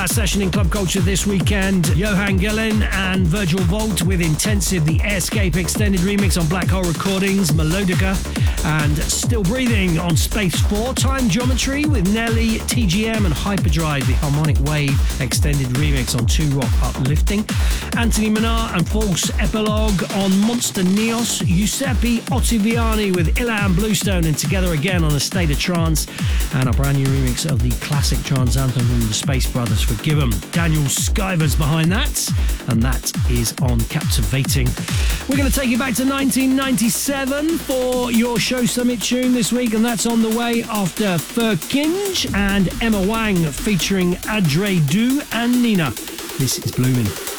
Session in Club Culture this weekend. Johan Gellin and Virgil Volt with Intensive, the Airscape extended remix on Black Hole Recordings, Melodica, and Still Breathing on Space 4. Time Geometry with Nelly, TGM, and Hyperdrive, the Harmonic Wave extended remix on 2 Rock Uplifting. Anthony Minar and False Epilogue on Monster Neos. Giuseppe Ottaviani with Ilan Bluestone and Together Again on A State of Trance. And a brand new remix of the classic trance anthem from the Space Brothers, Forgive 'Em. Daniel Skyver's behind that, and that is on Captivating. We're going to take you back to 1997 for your show summit tune this week, and that's on the way after Furkinge and Emma Wang featuring Adre Du and Nina. This is Blooming.